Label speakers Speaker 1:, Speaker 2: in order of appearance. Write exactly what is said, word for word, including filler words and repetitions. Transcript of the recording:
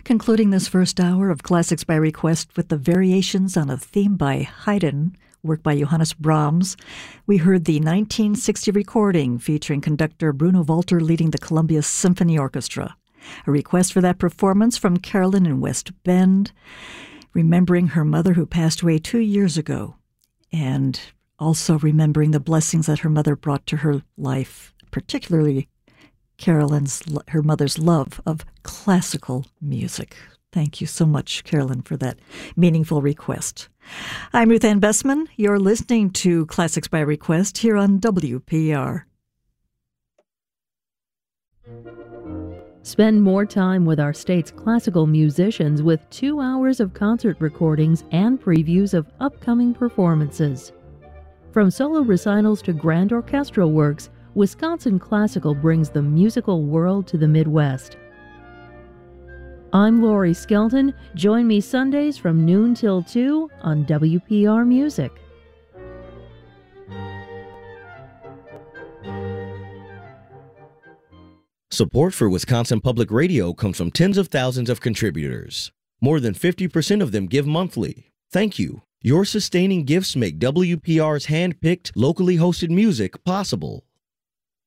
Speaker 1: Concluding this first hour of Classics by Request with the variations on a theme by Haydn, work by Johannes Brahms, we heard the nineteen sixty recording featuring conductor Bruno Walter leading the Columbia Symphony Orchestra. A request for that performance from Carolyn in West Bend, remembering her mother who passed away two years ago, and also remembering the blessings that her mother brought to her life, particularly Carolyn's, her mother's love of classical music. Thank you so much, Carolyn, for that meaningful request. I'm Ruth Ann Bessman. You're listening to Classics by Request here on W P R.
Speaker 2: Spend more time with our state's classical musicians with two hours of concert recordings and previews of upcoming performances. From solo recitals to grand orchestral works, Wisconsin Classical brings the musical world to the Midwest. I'm Lori Skelton. Join me Sundays from noon till two on W P R Music.
Speaker 3: Support for Wisconsin Public Radio comes from tens of thousands of contributors. More than fifty percent of them give monthly. Thank you. Your sustaining gifts make W P R's hand-picked, locally hosted music possible.